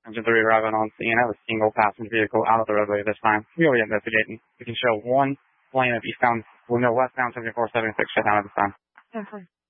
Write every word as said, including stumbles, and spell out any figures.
Engine three arriving on scene. I have a single passenger vehicle out of the roadway this time. We will be investigating. We can show one lane of eastbound, well, no, westbound seventy-four seventy-six shut down at this time. Okay.